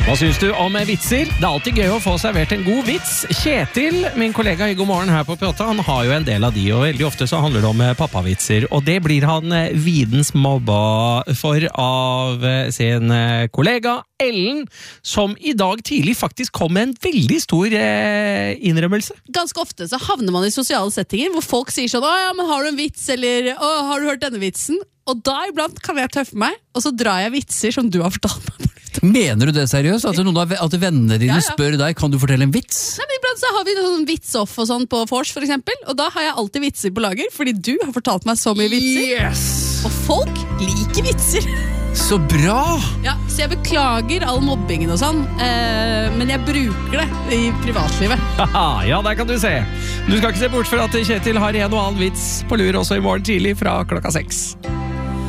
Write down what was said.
Hva synes du om vitser? Det er alltid gøy å få servert en god vits. Kjetil, min kollega i God morgen her på P8, han har jo en del av de, og veldig ofte så handler det om pappavitser. Og det blir han videns mobba for av sin kollega Ellen, som i dag tidlig faktisk kom med en veldig stor innrømmelse. Ganske ofte så havner man i sosiale settinger hvor folk sier sånn, ja, men har du en vits, eller har du hørt denne vitsen? Og da iblant kan jeg tøffe meg, og så drar jeg vitser som du har fortalt meg. Mener du det seriøst? At vennene dine spør deg, kan du fortelle en vits? Nei, men iblant så har vi sånn vits-off og sånn på Fors for eksempel, og da har jeg alltid vitser på lager, fordi du har fortalt meg så mye vitser. Yes! Og folk liker vitser. Så bra! Ja, så jeg beklager all mobbingen og sånn, men jeg bruker det i privatlivet. Ja, der kan du se. Du skal ikke se bort fra at Kjetil har en og annen vits på lur også i morgen tidlig fra 6:00.